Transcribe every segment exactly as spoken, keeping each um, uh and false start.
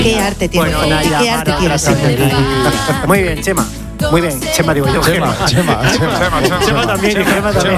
Qué arte tiene bueno, Fouti, Naya, qué arte tiene ese hombre. Muy bien, Chema. Muy bien, Chema digo yo. Chema, Chema, Chema. Chema, Chema, Chema también, Chema, Chema también.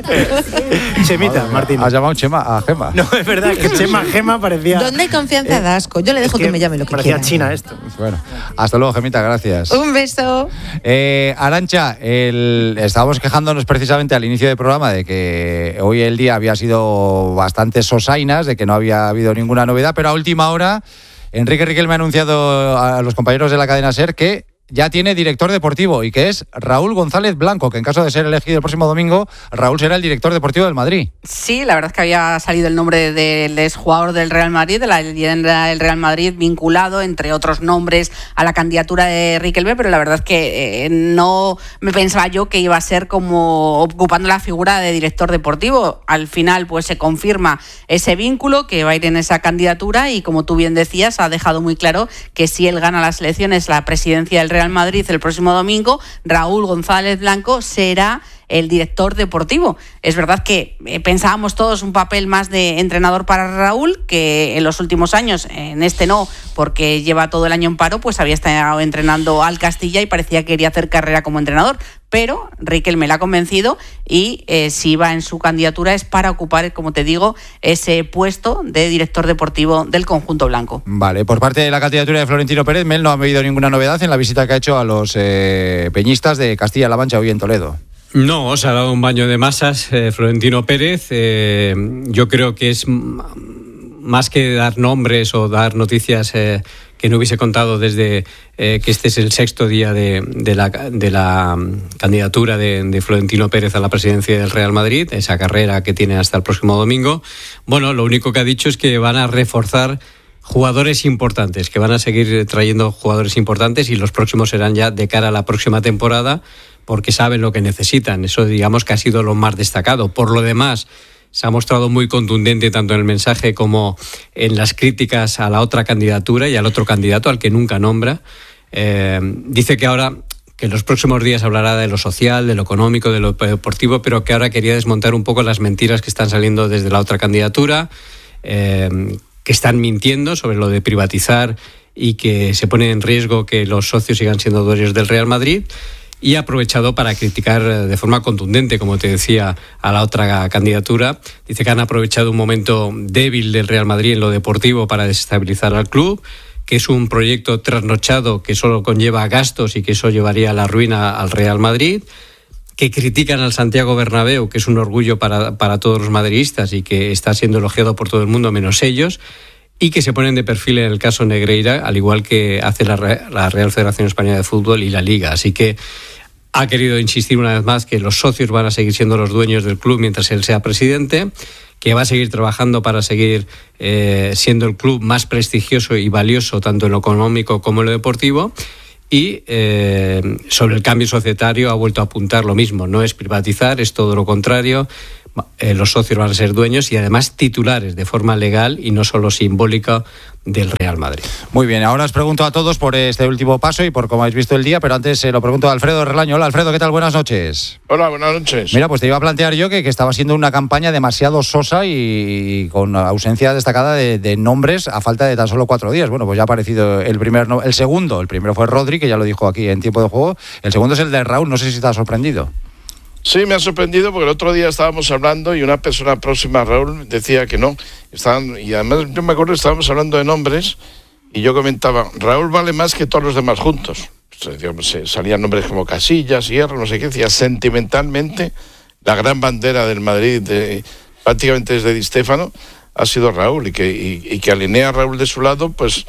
Chemita, Martín. Has llamado Chema a Gema. No, es verdad que Chema, Gema parecía... Donde hay confianza, da asco. Yo le dejo que, que me llame lo que parecía quiera. Parecía China esto. Bueno, hasta luego, Gemita, gracias. Un beso. Eh, Arantxa, el, estábamos quejándonos precisamente al inicio del programa de que hoy el día había sido bastante sosainas, de que no había habido ninguna novedad, pero a última hora Enrique Riquelme ha anunciado a los compañeros de la cadena SER que ya tiene director deportivo y que es Raúl González Blanco, que en caso de ser elegido el próximo domingo, Raúl será el director deportivo del Madrid. Sí, la verdad es que había salido el nombre del exjugador del Real Madrid, de la leyenda del Real Madrid, vinculado, entre otros nombres, a la candidatura de Riquelme, pero la verdad es que eh, no me pensaba yo que iba a ser como ocupando la figura de director deportivo. Al final, pues se confirma ese vínculo, que va a ir en esa candidatura, y como tú bien decías, ha dejado muy claro que si él gana las elecciones, la presidencia del Real Madrid el próximo domingo, Raúl González Blanco será el director deportivo. Es verdad que eh, pensábamos todos un papel más de entrenador para Raúl, que en los últimos años, en este no, porque lleva todo el año en paro, pues había estado entrenando al Castilla y parecía que quería hacer carrera como entrenador. Pero Riquelme la ha convencido y eh, si va en su candidatura es para ocupar, como te digo, ese puesto de director deportivo del conjunto blanco. Vale, por parte de la candidatura de Florentino Pérez, Mel, no ha habido ninguna novedad en la visita que ha hecho a los eh, peñistas de Castilla-La Mancha hoy en Toledo. No, se ha dado un baño de masas eh, Florentino Pérez. Eh, yo creo que es m- más que dar nombres o dar noticias eh, que no hubiese contado desde eh, que este es el sexto día de, de, la, de la candidatura de, de Florentino Pérez a la presidencia del Real Madrid, esa carrera que tiene hasta el próximo domingo. Bueno, lo único que ha dicho es que van a reforzar jugadores importantes, que van a seguir trayendo jugadores importantes y los próximos serán ya de cara a la próxima temporada, porque saben lo que necesitan. Eso, digamos, que ha sido lo más destacado. Por lo demás, se ha mostrado muy contundente tanto en el mensaje como en las críticas a la otra candidatura y al otro candidato, al que nunca nombra. Eh, dice que ahora, que en los próximos días hablará de lo social, de lo económico, de lo deportivo, pero que ahora quería desmontar un poco las mentiras que están saliendo desde la otra candidatura, eh, que están mintiendo sobre lo de privatizar y que se pone en riesgo que los socios sigan siendo dueños del Real Madrid. Y ha aprovechado para criticar de forma contundente, como te decía, a la otra candidatura. Dice que han aprovechado un momento débil del Real Madrid en lo deportivo para desestabilizar al club, que es un proyecto trasnochado que solo conlleva gastos y que eso llevaría a la ruina al Real Madrid, que critican al Santiago Bernabéu, que es un orgullo para, para todos los madridistas y que está siendo elogiado por todo el mundo menos ellos, y que se ponen de perfil en el caso Negreira, al igual que hace la, la Real Federación Española de Fútbol y la Liga. Así que ha querido insistir una vez más que los socios van a seguir siendo los dueños del club mientras él sea presidente, que va a seguir trabajando para seguir eh, siendo el club más prestigioso y valioso tanto en lo económico como en lo deportivo. Y eh, sobre el cambio societario ha vuelto a apuntar lo mismo. No es privatizar, es todo lo contrario. Eh, los socios van a ser dueños y además titulares de forma legal y no solo simbólica del Real Madrid. Muy bien, ahora os pregunto a todos por este último paso y por cómo habéis visto el día, pero antes se eh, lo pregunto a Alfredo Relaño. Hola Alfredo, ¿qué tal? Buenas noches. Hola, buenas noches. Mira, pues te iba a plantear yo que, que estaba siendo una campaña demasiado sosa y, y con ausencia destacada de, de nombres a falta de tan solo cuatro días. Bueno, pues ya ha aparecido el primer, el segundo, el primero fue Rodri, que ya lo dijo aquí en tiempo de juego, el segundo es el de Raúl, no sé si te ha sorprendido. Sí, me ha sorprendido porque el otro día estábamos hablando y una persona próxima a Raúl decía que no. Estaban, y además yo me acuerdo que estábamos hablando de nombres y yo comentaba, Raúl vale más que todos los demás juntos. Pues, digamos, salían nombres como Casillas, Hierro, no sé qué. Decía, sentimentalmente, la gran bandera del Madrid, de, prácticamente desde Di Stéfano, ha sido Raúl. Y que, y, y que alinea a Raúl de su lado, pues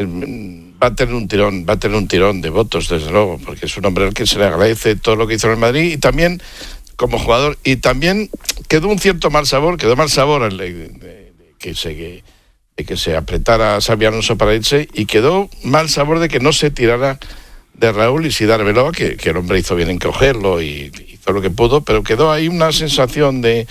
va a tener un tirón, va a tener un tirón de votos, desde luego, porque es un hombre al que se le agradece todo lo que hizo en el Madrid y también como jugador, y también quedó un cierto mal sabor, quedó mal sabor de, de, de que se de que se apretara a Xabi Alonso para irse, y quedó mal sabor de que no se tirara de Raúl y sí dármelo, que, que el hombre hizo bien en cogerlo y hizo lo que pudo, pero quedó ahí una sensación de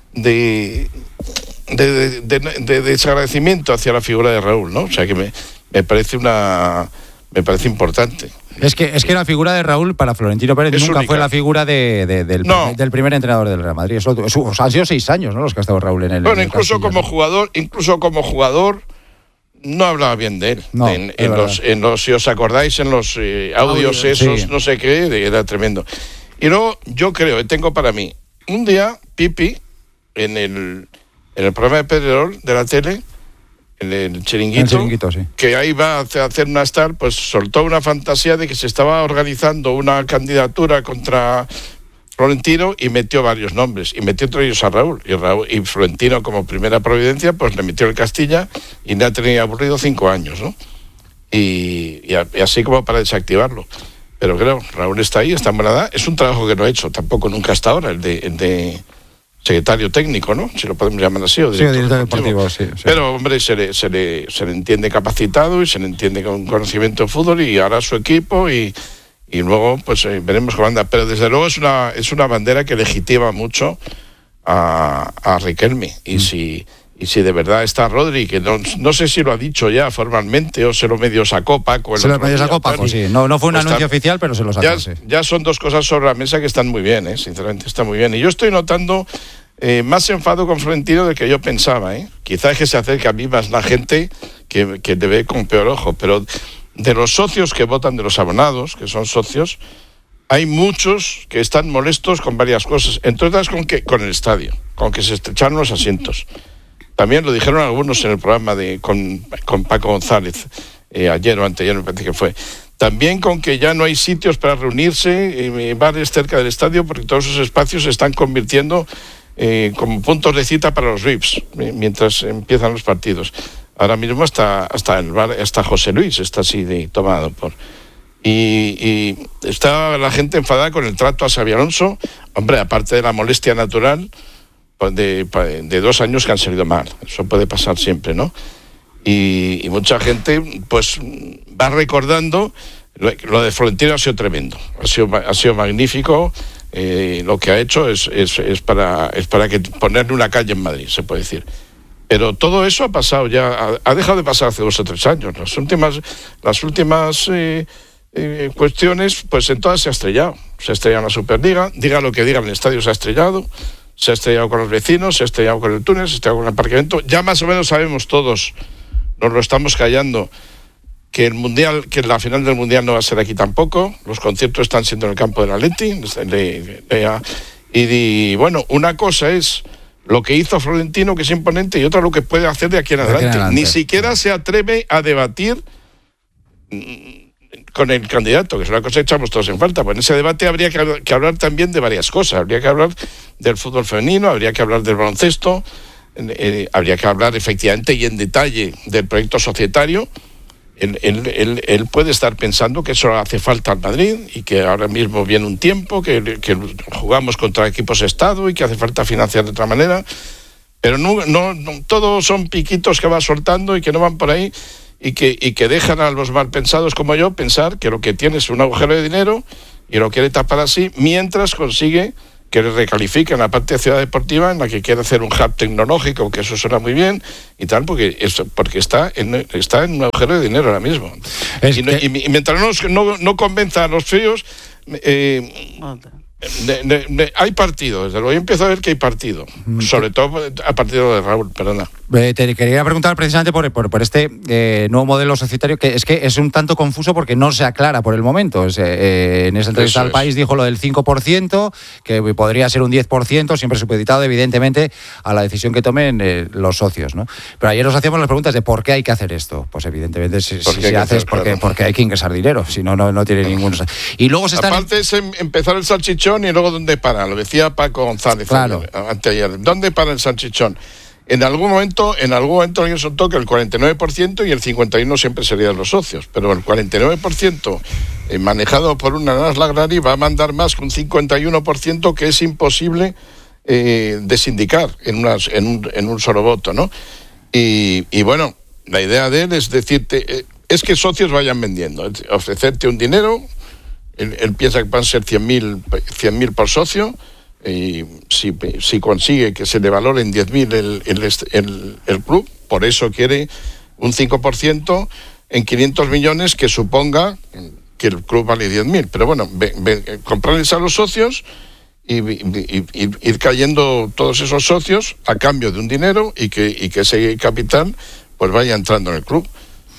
de de, de, de, de desagradecimiento hacia la figura de Raúl, ¿no? O sea que me Me parece una, me parece importante. Es que es que la figura de Raúl para Florentino Pérez es nunca única. Fue la figura de, de, del, no. primer, del primer entrenador del Real Madrid. Eso, eso, han sido seis años, ¿no? Los que ha estado Raúl en el. Bueno, en el incluso Castilla, como ¿no? jugador, incluso como jugador, no hablaba bien de él. No, en, en, los, en los, si os acordáis, en los eh, audios Audio, esos, sí. no sé qué, era tremendo. Y luego, yo creo, tengo para mí, un día, Pipi, en el, en el programa de Pedrerol, de la tele, en el Chiringuito, el chiringuito sí. que ahí va a hacer una star, pues soltó una fantasía de que se estaba organizando una candidatura contra Florentino y metió varios nombres, y metió entre ellos a Raúl, y Raúl y Florentino como primera providencia, pues le metió el Castilla y le ha tenido aburrido cinco años, ¿no? Y, y, a, y así como para desactivarlo. Pero creo, Raúl está ahí, está en buena edad, es un trabajo que no he hecho tampoco nunca hasta ahora, el de, el de secretario técnico, ¿no? Si lo podemos llamar así, o director, sí, director deportivo. deportivo, sí, sí. Pero, hombre, se le, se, le, se le entiende capacitado y se le entiende con conocimiento de fútbol y hará su equipo y... Y luego, pues eh, veremos cómo anda. Pero desde luego es una es una bandera que legitima mucho a, a Riquelme. Y mm. si y si de verdad está Rodri, que no, no sé si lo ha dicho ya formalmente o se lo medio sacó Paco. Se lo medio sacó Paco, sí. No, no fue un pues anuncio está, oficial, pero se lo sacó, ya, sí. Ya son dos cosas sobre la mesa que están muy bien, ¿eh? Sinceramente, están muy bien. Y yo estoy notando eh, más enfado con Florentino del que yo pensaba, ¿eh? Quizás es que se acerca a mí más la gente que, que te ve con peor ojo, pero... De los socios que votan, de los abonados, que son socios, hay muchos que están molestos con varias cosas, entre otras con que con el estadio, con que se estrecharon los asientos. También lo dijeron algunos en el programa de con, con Paco González, eh, ayer o anteayer me parece que fue. También con que ya no hay sitios para reunirse, eh, bares cerca del estadio, porque todos esos espacios se están convirtiendo eh, como puntos de cita para los V I Ps, eh, mientras empiezan los partidos. Ahora mismo hasta, hasta el bar, hasta José Luis está así de tomado por... Y, y está la gente enfadada con el trato a Xabi Alonso, hombre, aparte de la molestia natural de, de dos años que han salido mal, eso puede pasar siempre, ¿no? Y, y mucha gente pues va recordando, lo, lo de Florentino ha sido tremendo, ha sido, ha sido magnífico, eh, lo que ha hecho es, es, es, para, es para que ponerle una calle en Madrid, se puede decir. Pero todo eso ha pasado ya, ha, ha dejado de pasar hace dos o tres años. Las últimas, las últimas eh, eh, cuestiones, pues en todas se ha estrellado. Se ha estrellado en la Superliga, diga lo que diga, el estadio se ha estrellado, se ha estrellado con los vecinos, se ha estrellado con el túnel, se ha estrellado con el aparcamiento. Ya más o menos sabemos todos, nos lo estamos callando, que el mundial, que la final del mundial no va a ser aquí tampoco. Los conciertos están siendo en el campo del Atleti. Y, y bueno, una cosa es lo que hizo Florentino, que es imponente, y otra lo que puede hacer de aquí en adelante. adelante. Ni siquiera se atreve a debatir con el candidato, que es una cosa que echamos todos en falta. Pues en ese debate habría que, que hablar también de varias cosas. Habría que hablar del fútbol femenino, habría que hablar del baloncesto, eh, habría que hablar efectivamente y en detalle del proyecto societario. Él, él, él, él puede estar pensando que eso hace falta al Madrid y que ahora mismo viene un tiempo que, que jugamos contra equipos Estado y que hace falta financiar de otra manera, pero no, no, no todos son piquitos que va soltando y que no van por ahí y que, y que dejan a los malpensados como yo pensar que lo que tiene es un agujero de dinero y lo quiere tapar así mientras consigue que le recalifiquen la parte de Ciudad Deportiva, en la que quiere hacer un hub tecnológico, que eso suena muy bien y tal, porque es, porque está en, está en un agujero de dinero ahora mismo. Y, no, que... y, y mientras no, no, no convenza a los fríos, eh, de, de, de, hay partido, desde luego yo empiezo a ver que hay partido, sobre todo a partir de Raúl, perdona. Eh, te quería preguntar precisamente por, por, por este eh, nuevo modelo societario, que es que es un tanto confuso porque no se aclara por el momento. Es, eh, en esa entrevista al País dijo lo del cinco por ciento, que podría ser un diez por ciento, siempre supeditado evidentemente a la decisión que tomen eh, los socios, ¿no? Pero ayer nos hacíamos las preguntas de por qué hay que hacer esto. Pues evidentemente si, si se hace es porque, claro. porque hay que ingresar dinero, si no, no, no tiene ningún... Y luego se están... Aparte es empezar el salchichón y luego dónde para, lo decía Paco González claro. anteayer. ¿Dónde para el salchichón? En algún momento, en algún momento alguien soltó que el cuarenta y nueve por ciento y el cincuenta y uno por ciento siempre serían los socios, pero el cuarenta y nueve por ciento eh, manejado por una Nasla Agrari va a mandar más que un cincuenta y uno por ciento que es imposible eh, desindicar en, unas, en, un, en un solo voto, ¿no? Y, y bueno, la idea de él es decirte, eh, es que socios vayan vendiendo, ofrecerte un dinero, él, él piensa que van a ser cien mil por socio, y si, si consigue que se le valore en diez mil el, el, el, el club, por eso quiere un cinco por ciento en quinientos millones que suponga que el club vale diez mil. Pero bueno, ve, ve, comprarles a los socios y, y, y ir cayendo todos esos socios a cambio de un dinero y que, y que ese capital pues vaya entrando en el club.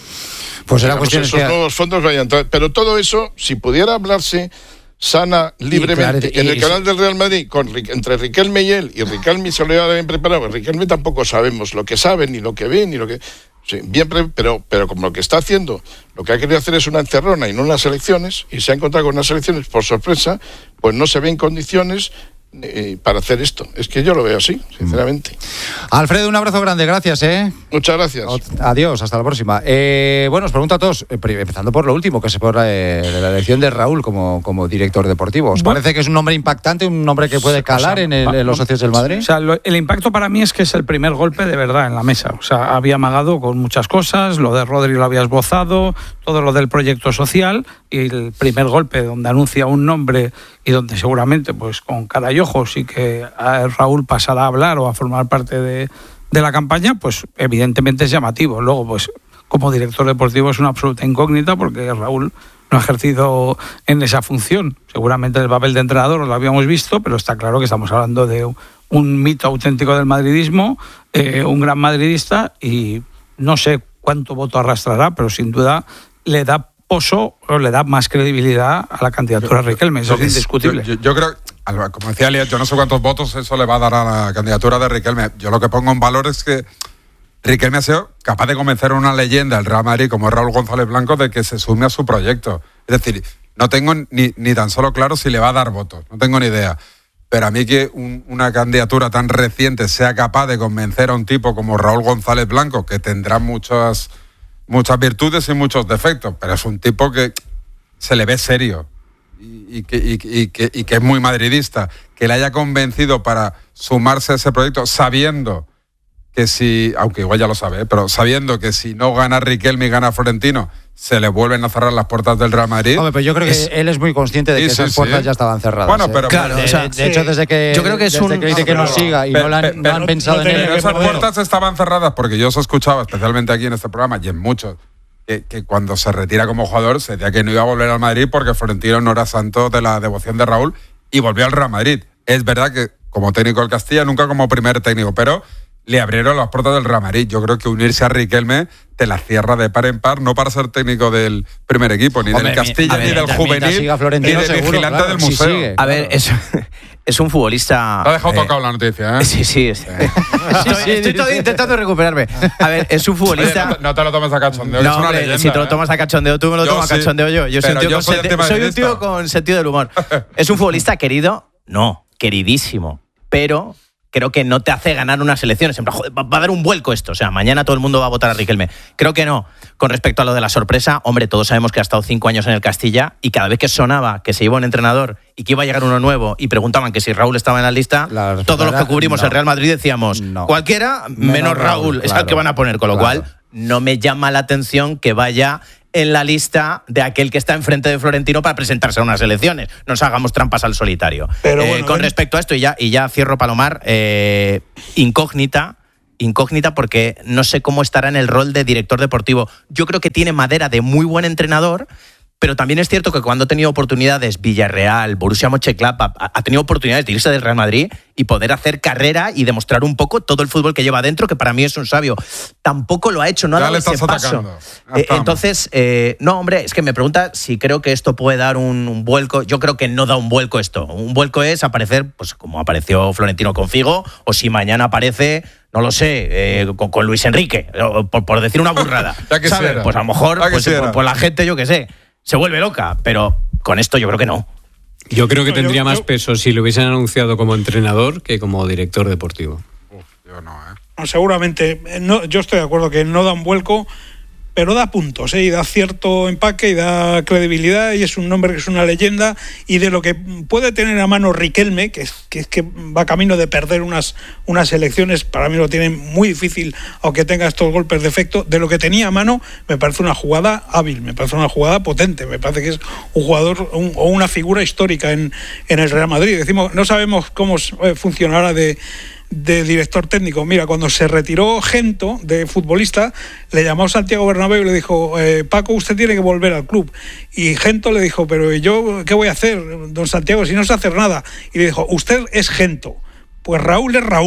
Pues era Digamos, cuestión esos que... nuevos fondos vayan entrando. Pero todo eso, si pudiera hablarse sana, libremente, Y, claro, en y- el canal del Real Madrid, con, entre Riquelme y él, y Riquelme se lo lleva bien preparado, Riquelme tampoco sabemos lo que sabe, ni lo que ve, ni lo que... Sí, bien, pre- pero, pero como lo que está haciendo, lo que ha querido hacer es una encerrona y no unas elecciones, y se ha encontrado con unas elecciones por sorpresa, pues no se ve en condiciones eh, para hacer esto. Es que yo lo veo así, sinceramente. Alfredo, un abrazo grande, gracias, ¿eh? Muchas gracias. Adiós, hasta la próxima. Eh, bueno, os pregunto a todos, eh, empezando por lo último, que es por eh, la elección de Raúl como, como director deportivo. ¿Os Bueno, parece que es un nombre impactante, un nombre que puede calar o sea, en, el- en los socios del Madrid? O sea, lo- el impacto para mí es que es el primer golpe de verdad en la mesa. O sea, había amagado con muchas cosas, lo de Rodri lo había esbozado, todo lo del proyecto social, y el primer golpe donde anuncia un nombre y donde seguramente, pues con cara y ojos, y que a Raúl pasará a hablar o a formar parte de, de la campaña, pues evidentemente es llamativo. Luego, pues como director deportivo es una absoluta incógnita porque Raúl no ha ejercido en esa función. Seguramente el papel de entrenador lo habíamos visto, pero está claro que estamos hablando de un mito auténtico del madridismo, eh, un gran madridista, y no sé cuánto voto arrastrará, pero sin duda le da poso o le da más credibilidad a la candidatura de Riquelme. Eso es indiscutible. Yo, yo, yo creo, como decía Elías, yo no sé cuántos votos eso le va a dar a la candidatura de Riquelme. Yo lo que pongo en valor es que Riquelme ha sido capaz de convencer a una leyenda del Real Madrid como Raúl González Blanco de que se sume a su proyecto. Es decir, no tengo ni, ni tan solo claro si le va a dar votos, no tengo ni idea. Pero a mí que un, una candidatura tan reciente sea capaz de convencer a un tipo como Raúl González Blanco, que tendrá muchas, muchas virtudes y muchos defectos, pero es un tipo que se le ve serio y, y, que, y, y, que, y que es muy madridista, que le haya convencido para sumarse a ese proyecto sabiendo que si, aunque igual ya lo sabe, pero sabiendo que si no gana Riquelme y gana Florentino, se le vuelven a cerrar las puertas del Real Madrid. Hombre, pero yo creo que es... él es muy consciente de sí, que sí, esas puertas sí. ya estaban cerradas. Bueno, ¿eh? pero claro, pero, de, o sea, de hecho, desde que, yo creo que es desde un, que dice que no siga y pero, no, la han, pero, no han pensado no, en él. Pero esas puertas estaban cerradas porque yo os he escuchado, especialmente aquí en este programa y en muchos, que, que cuando se retira como jugador se decía que no iba a volver al Madrid porque Florentino no era santo de la devoción de Raúl y volvió al Real Madrid. Es verdad que como técnico del Castilla, nunca como primer técnico, pero le abrieron las puertas del Real Madrid. Yo creo que unirse a Riquelme te la cierra de par en par, no para ser técnico del primer equipo, ni Hombre, del Castilla, ver, ni del juvenil, ni del seguro, vigilante claro, del si museo. sigue, A claro. ver, es, es un futbolista... Te ha dejado eh, tocado la noticia, ¿eh? Sí, sí. Es, estoy, estoy todavía intentando recuperarme. A ver, es un futbolista... Oye, no, no te lo tomes a cachondeo, No, es una hombre, leyenda. si te lo ¿eh? tomas a cachondeo, tú me lo Yo tomas a sí, cachondeo yo. Yo soy un pero tío, yo con, soy senti- antimadridista. soy un tío con sentido del humor. ¿Es un futbolista querido? No, queridísimo. Pero creo que no te hace ganar unas elecciones. En plan, joder, va a dar un vuelco esto. O sea, mañana todo el mundo va a votar a Riquelme. Creo que no. Con respecto a lo de la sorpresa, hombre, todos sabemos que ha estado cinco años en el Castilla y cada vez que sonaba que se iba un entrenador y que iba a llegar uno nuevo y preguntaban que si Raúl estaba en la lista, La respuesta todos los que era cubrimos no. el Real Madrid decíamos, No. cualquiera menos, Menos Raúl, Raúl, es claro, al que van a poner. Con lo claro. cual, no me llama la atención que vaya en la lista de aquel que está enfrente de Florentino para presentarse a unas elecciones. No nos hagamos trampas al solitario. Pero Eh, bueno, con ven- respecto a esto, y ya, y ya cierro, Palomar, eh, incógnita, incógnita porque no sé cómo estará en el rol de director deportivo. Yo creo que tiene madera de muy buen entrenador, pero también es cierto que cuando ha tenido oportunidades, Villarreal, Borussia Mönchengladbach, ha, ha tenido oportunidades de irse del Real Madrid y poder hacer carrera y demostrar un poco todo el fútbol que lleva adentro, que para mí es un sabio. Tampoco lo ha hecho, no ha Ya dado le ese estás paso. atacando. Ya Eh, estamos. entonces, eh, no, hombre, es que me pregunta si creo que esto puede dar un, un vuelco. Yo creo que no da un vuelco esto. Un vuelco es aparecer, pues como apareció Florentino con Figo, o si mañana aparece, no lo sé, eh, con, con Luis Enrique, o por, por decir una burrada. Ya quisiera. ¿Sabes? Pues a lo mejor, Ya pues, quisiera. pues, pues la gente, yo qué sé, se vuelve loca, pero con esto yo creo que no. Yo creo que No, yo- tendría más yo- peso si lo hubiesen anunciado como entrenador que como director deportivo. Uf, yo no, ¿eh? No, seguramente, eh, no, yo estoy de acuerdo que no da un vuelco, pero da puntos, ¿eh? Y da cierto empaque y da credibilidad, y es un nombre que es una leyenda, y de lo que puede tener a mano Riquelme, que es que, es que va camino de perder unas, unas elecciones, para mí lo tiene muy difícil, aunque tenga estos golpes de efecto, de lo que tenía a mano, me parece una jugada hábil, me parece una jugada potente, me parece que es un jugador un, o una figura histórica en, en el Real Madrid. Decimos, no sabemos cómo eh, funcionará de de director técnico. Mira, cuando se retiró Gento de futbolista, le llamó Santiago Bernabéu y le dijo, eh, Paco, usted tiene que volver al club. Y Gento le dijo, pero yo qué voy a hacer, don Santiago, si no sé hacer nada. Y le dijo, usted es Gento. Pues Raúl es Raúl.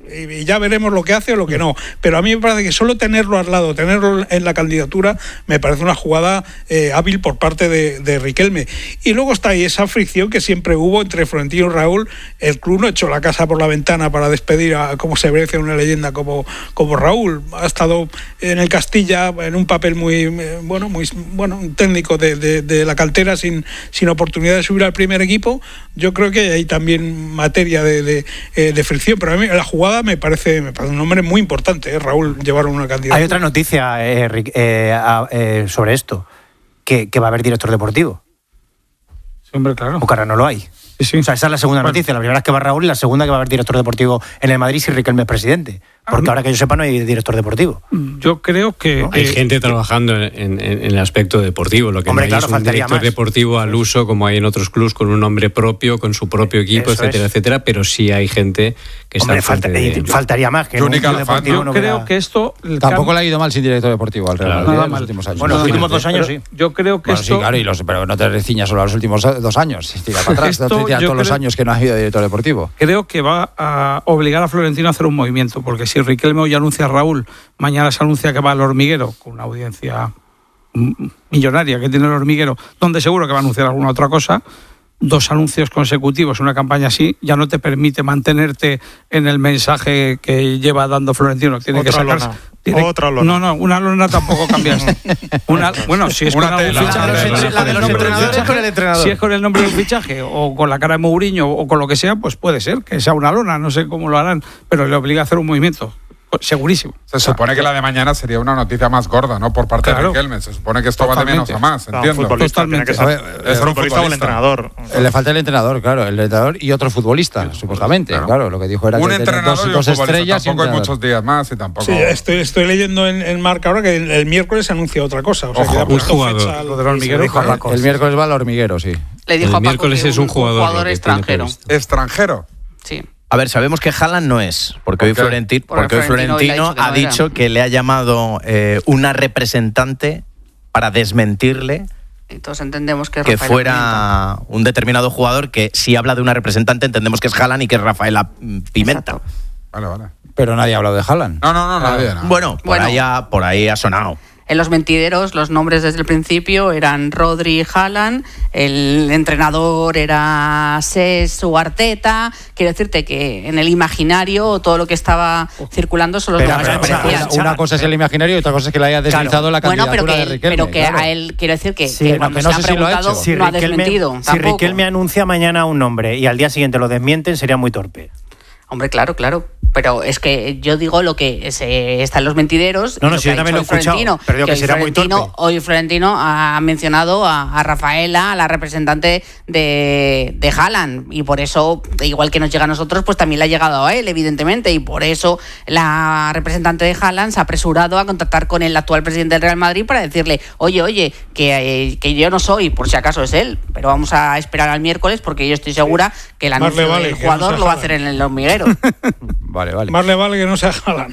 y ya veremos lo que hace o lo que no. Pero a mí me parece que solo tenerlo al lado, tenerlo en la candidatura, me parece una jugada eh, hábil por parte de, de Riquelme. Y luego está ahí esa fricción que siempre hubo entre Florentino y Raúl. El club no echó la casa por la ventana para despedir a, como se merece una leyenda como, como Raúl. Ha estado en el Castilla en un papel muy, bueno, muy bueno, un técnico de, de, de la cantera sin, sin oportunidad de subir al primer equipo. Yo creo que hay también materia de, de, de fricción, pero a mí la jugada me parece, me parece un nombre muy importante, ¿eh? Raúl llevar una candidatura. Hay otra noticia, eh, eh, eh, sobre esto, que, que va a haber director deportivo. Sí, hombre, claro. Porque ahora no lo hay. Sí, sí. O sea, esa es la segunda Bueno. noticia. La primera es que va Raúl y la segunda que va a haber director deportivo en el Madrid si Riquelme es presidente. Porque ahora que yo sepa no hay director deportivo. Yo creo que... Hay eh, gente trabajando en, en- en el aspecto deportivo. Lo que Hombre, no hay claro, es un faltaría director más. deportivo al uso como hay en otros clubs con un nombre propio, con su propio equipo, Eso etcétera, es. etcétera. Pero sí hay gente que está Hombre, al frente falta- de y ello. faltaría más que en un Única club la fan, deportivo yo no creo hubiera- que esto... el Tampoco cam- le ha ido mal sin director deportivo al Real Claro. Madrid Nada en los mal. últimos años. Bueno, los Nada últimos mal. dos años Pero sí. Yo creo que Bueno, esto... sí, claro, y los, pero no te ciñas solo a los últimos dos años. Tira para atrás, Esto no te tiras yo todos los creo- años que no ha habido director deportivo. Creo que va a obligar a Florentino a hacer un movimiento, porque si Riquelme hoy anuncia a Raúl, mañana se anuncia que va al Hormiguero, con una audiencia mm, millonaria que tiene el Hormiguero, donde seguro que va a anunciar alguna otra cosa. Dos anuncios consecutivos, una campaña así, ya no te permite mantenerte en el mensaje que lleva dando Florentino. Tiene Otra que sacarse. lona. tiene- Otra lona. No, no, una lona tampoco cambias. Una, bueno, si es Una con algún tela, fichaje, una si tela. es con el nombre del entrenadores con el entrenador. Si es con el nombre de un fichaje o con la cara de Mourinho o con lo que sea, pues puede ser que sea una lona, no sé cómo lo harán, pero le obliga a hacer un movimiento. Segurísimo. Se supone que la de mañana sería una noticia más gorda, ¿no? Por parte Claro. de Riquelme. Se supone que esto va de Totalmente. menos a más, No, un entiendo. futbolista tiene que ser, A ver, es es un un futbolista o el futbolista. entrenador. Eh, Le falta el entrenador, claro, el entrenador y otro futbolista, supuestamente. Claro. Claro. lo que dijo era Un que tenía entrenador dos, y un dos futbolista. estrellas y un Tampoco hay entrenador. muchos días más y tampoco... Sí, estoy, estoy leyendo en, en Marca ahora que el, el miércoles se anuncia otra cosa. O sea, Ojo, que ya ha un puesto jugador. fecha al- lo del Hormiguero. dijo a claro. Paco. El miércoles va al Hormiguero, sí. Le dijo El a Paco miércoles que es un jugador, lo que tiene extranjero. previsto. ¿Extranjero? Sí. A ver, sabemos que Haaland no es, porque hoy, qué? Florenti- Porque porque hoy Florentino hoy le ha Florentino dicho que ha no era. dicho que le ha llamado eh, una representante para desmentirle Y todos entendemos que, que Rafael fuera un determinado jugador que si habla de una representante entendemos que es Haaland y que es Rafaela mm, Pimenta. Exacto. Vale, vale. Pero nadie ha hablado de Haaland. No, no, no, nadie. no. Bueno, por, Bueno. Ahí ha, por ahí ha sonado. En los mentideros, los nombres desde el principio eran Rodri y Haaland, el entrenador era Cesc o Arteta. Quiero decirte que en el imaginario todo lo que estaba circulando son los Pero, nombres que pero, aparecían. pero, Una cosa es el imaginario y otra cosa es que le haya deslizado la Bueno, candidatura pero que, de Riquelme. pero que claro. a él, quiero decir que, Sí, que no, cuando que se no ha sé si lo ha preguntado hecho. Si no ha Riquelme, desmentido. si tampoco. Riquelme anuncia mañana un nombre y al día siguiente lo desmienten, sería muy torpe. Hombre, claro, claro. Pero es que yo digo lo que se, está en los mentideros. No, no, lo si que yo ha también lo he dicho hoy escuchado, Florentino, pero digo que hoy será muy Florentino- torpe. Hoy Florentino ha mencionado a, a Rafaela, a la representante de, de Haaland. Y por eso, igual que nos llega a nosotros, pues también le ha llegado a él, evidentemente. Y por eso la representante de Haaland se ha apresurado a contactar con el actual presidente del Real Madrid para decirle, oye, oye, que, eh, que yo no soy, por si acaso es él. Pero vamos a esperar al miércoles porque yo estoy segura que el Más anuncio le vale del que no jugador sea lo va a Haaland. hacer en el hormiguero. Vale, vale. Más le vale que no sea Haaland.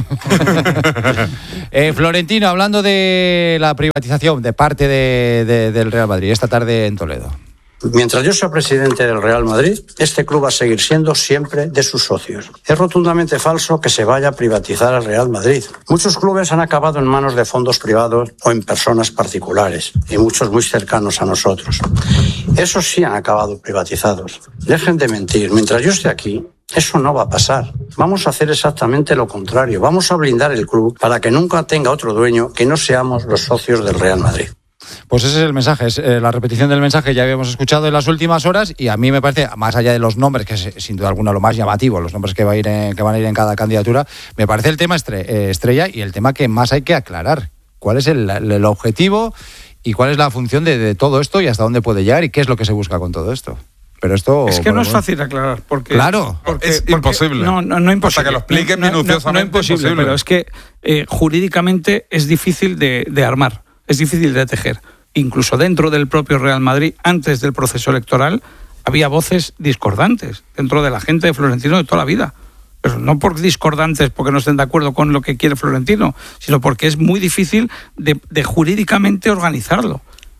Eh, Florentino, hablando de la privatización de parte de- de- del Real Madrid, esta tarde en Toledo. Mientras yo sea presidente del Real Madrid, este club va a seguir siendo siempre de sus socios. Es rotundamente falso que se vaya a privatizar el Real Madrid. Muchos clubes han acabado en manos de fondos privados o en personas particulares, y muchos muy cercanos a nosotros. Esos sí han acabado privatizados. Dejen de mentir. Mientras yo esté aquí, eso no va a pasar. Vamos a hacer exactamente lo contrario. Vamos a blindar el club para que nunca tenga otro dueño que no seamos los socios del Real Madrid. Pues ese es el mensaje, es eh, la repetición del mensaje que ya habíamos escuchado en las últimas horas y a mí me parece, más allá de los nombres, que es sin duda alguna lo más llamativo, los nombres que, va a ir en- que van a ir en cada candidatura, me parece el tema estre- eh, estrella y el tema que más hay que aclarar. ¿Cuál es el, el objetivo y cuál es la función de, de todo esto y hasta dónde puede llegar y qué es lo que se busca con todo esto? Pero esto... Es que no bueno, es fácil aclarar. Porque, Claro. porque- Es porque- imposible. No, no, no imposible. Hasta que lo expliquen No, no, no, minuciosamente, No, imposible, imposible. pero es que eh, jurídicamente es difícil de, de armar, es difícil de tejer. Incluso dentro del propio Real Madrid, antes del proceso electoral, había voces discordantes dentro de la gente de Florentino de toda la vida. Pero no por discordantes porque no estén de acuerdo con lo que quiere Florentino, sino porque es muy difícil de, de jurídicamente organizarlo.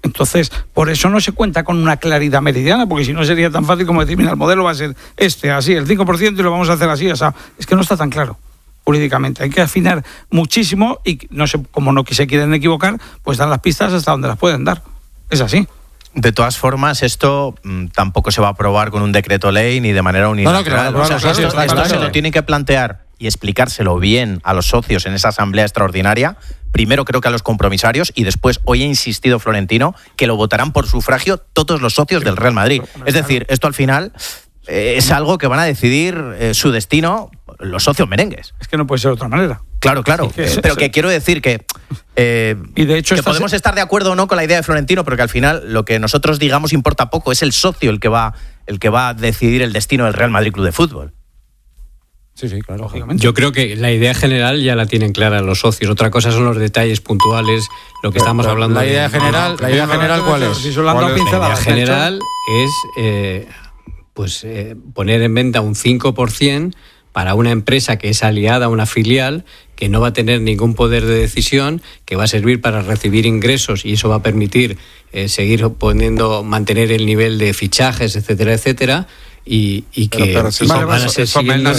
Entonces, por eso no se cuenta con una claridad meridiana, porque si no sería tan fácil como decir, mira, el modelo va a ser este, así, el cinco por ciento y lo vamos a hacer así, o sea, es que no está tan claro jurídicamente. Hay que afinar muchísimo y no sé, como no se quieren equivocar, pues dan las pistas hasta donde las pueden dar. Es así. De todas formas, esto mmm, tampoco se va a aprobar con un decreto ley ni de manera unilateral. No, no, claro, o sea, claro, esto, claro, esto claro. se lo tienen que plantear y explicárselo bien a los socios en esa asamblea extraordinaria. Primero creo que a los compromisarios y después, hoy ha insistido Florentino, que lo votarán por sufragio todos los socios del Real Madrid. Es decir, esto al final eh, es algo que van a decidir eh, su destino los socios merengues. Es que no puede ser de otra manera. Claro, claro. Es que es, pero que quiero decir que, eh, y de hecho que podemos se... estar de acuerdo o no con la idea de Florentino, pero que al final lo que nosotros digamos importa poco. Es el socio el que va, el que va a decidir el destino del Real Madrid Club de Fútbol. Sí, sí, claro. Yo creo que la idea general ya la tienen clara los socios. Otra cosa son los detalles puntuales, lo que pero, estamos pero hablando. La idea de... general, la idea general ¿cuál es? Si ¿Cuál es? La idea general es eh, pues eh, poner en venta un cinco por ciento para una empresa que es aliada a una filial, que no va a tener ningún poder de decisión, que va a servir para recibir ingresos y eso va a permitir eh, seguir poniendo, mantener el nivel de fichajes, etcétera, etcétera. Y, y que pero, pero si van son, a ser siguiendo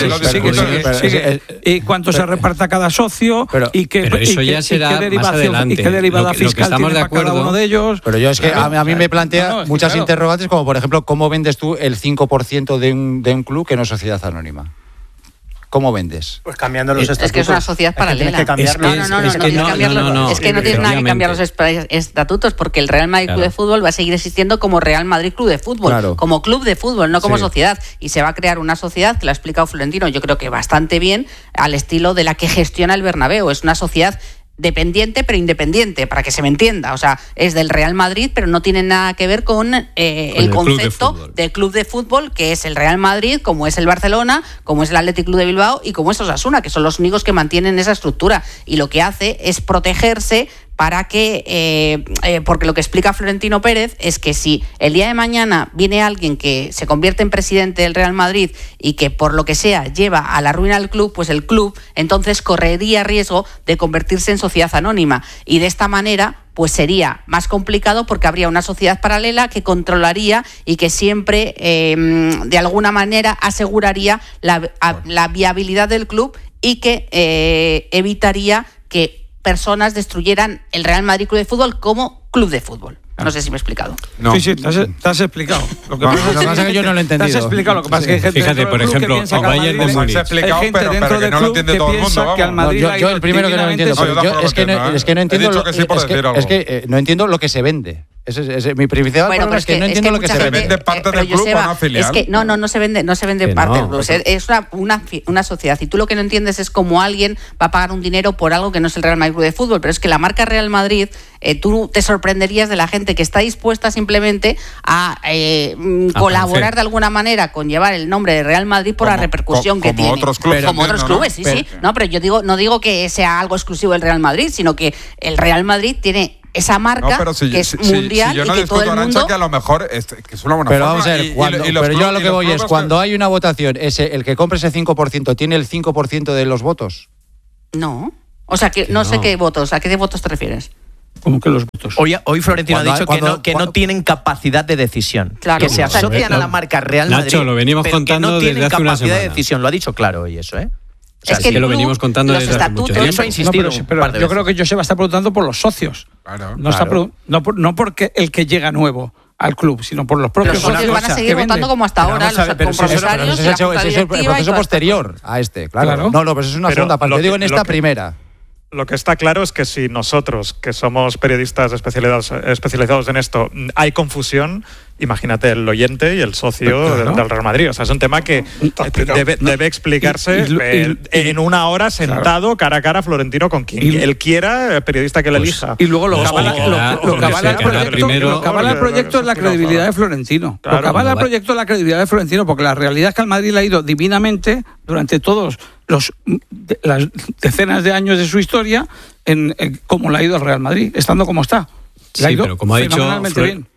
y cuánto se reparta cada socio pero, y qué pero eso y ya qué, será y qué más adelante y qué derivada lo que, fiscal lo que tiene de para cada uno de ellos. Pero yo es que claro, a, a mí me plantea no, no, muchas claro. interrogantes, como por ejemplo, ¿cómo vendes tú el cinco por ciento de un, de un club que no es sociedad anónima? ¿Cómo vendes? Pues cambiando los estatutos. Es que es una sociedad paralela. Es que cambiarlo. No, no, no, no, es que no, no, no, no, no, es que no tienes nada que cambiar los estatutos, porque el Real Madrid claro. Club de Fútbol va a seguir existiendo como Real Madrid Club de Fútbol, claro. como club de fútbol, no como sí. sociedad. Y se va a crear una sociedad, que lo ha explicado Florentino, yo creo que bastante bien, al estilo de la que gestiona el Bernabéu. Es una sociedad dependiente pero independiente, para que se me entienda, o sea, es del Real Madrid pero no tiene nada que ver con, eh, con el, el concepto club de del club de fútbol, que es el Real Madrid, como es el Barcelona, como es el Athletic Club de Bilbao y como es Osasuna, que son los únicos que mantienen esa estructura, y lo que hace es protegerse para que, eh, eh, porque lo que explica Florentino Pérez es que si el día de mañana viene alguien que se convierte en presidente del Real Madrid y que por lo que sea lleva a la ruina al club, pues el club entonces correría riesgo de convertirse en sociedad anónima, y de esta manera pues sería más complicado porque habría una sociedad paralela que controlaría y que siempre eh, de alguna manera aseguraría la, a, la viabilidad del club y que eh, evitaría que personas destruyeran el Real Madrid Club de Fútbol como club de fútbol. No sé si me he explicado. No. Sí, sí, te has, te has explicado. Lo que no, pasa no, es que yo no lo he entendido. Te has explicado. Lo que pasa sí. es que hay gente Fíjate, por ejemplo, el Bayern de Múnich. Hay gente pero, dentro pero que del no club lo entiende todo el mundo. Que al Madrid no, yo, yo el primero que no lo entiendo. No, yo, es, que no, es que no entiendo. Lo, que sí es, que, es que eh, no entiendo lo que se vende. Ese es, ese, mi principal bueno, problema es que, es que no entiendo es que lo que se vende. Se vende parte del club a una filial. Es que no, no, no se vende, no se vende que parte no, del club. Pues es una, una, una sociedad. Y tú lo que no entiendes es cómo alguien va a pagar un dinero por algo que no es el Real Madrid Club de Fútbol. Pero es que la marca Real Madrid, eh, tú te sorprenderías de la gente que está dispuesta simplemente a eh, colaborar de alguna manera con llevar el nombre de Real Madrid por como, la repercusión co- que tiene. Otros clubes, pero, como otros clubes, ¿no? sí, pero, sí. No, pero yo digo, no digo que sea algo exclusivo del Real Madrid, sino que el Real Madrid tiene esa marca no, si, que es si, mundial si, si yo no y que todo el mundo Arancha, que a lo mejor es, que es una buena pero forma vamos a ver, y, cuando, y, y pero yo a lo que voy es cuando que... hay una votación, ese el que compre ese cinco por ciento tiene el cinco por ciento de los votos. No, o sea que, que no, no sé qué votos, ¿a qué de votos te refieres? Como que los votos. Hoy, hoy Florentino cuando, ha dicho cuando, que, no, que cuando, no tienen capacidad de decisión, claro, que se asocian no, a la marca Real Madrid, Nacho, lo venimos pero contando que no tienen desde hace capacidad una de decisión. Lo ha dicho claro hoy eso, ¿eh? O sea, es que, sí que lo venimos contando desde hace mucho tiempo. Eso ha insistido. No, pero, pero yo veces. creo que Joseba está preguntando por los socios. Claro, no, claro. Está, no, por, no porque el que llega nuevo al club, sino por los propios socios. Los socios van a seguir votando como hasta ahora, los compromisarios. Ese es el proceso posterior a este, claro. claro. No, no, pero es una pero segunda parte. Yo digo en esta primera. Lo que está claro es que si nosotros, que somos periodistas especializados, especializados en esto, hay confusión, imagínate el oyente y el socio claro. del, del Real Madrid. O sea, es un tema que debe, debe explicarse y, y, eh, y, en una hora sentado claro. cara a cara Florentino con quien y, él quiera, periodista que le pues, elija. Y luego lo que avala el proyecto, lo que avala el proyecto es la credibilidad de Florentino. Claro, lo que avala el proyecto es la credibilidad de Florentino, porque la realidad es que al Madrid le ha ido divinamente durante todos los de, las decenas de años de su historia en, en cómo le ha ido al Real Madrid, estando como está. Le sí, ha ido pero como ha dicho Flor- bien.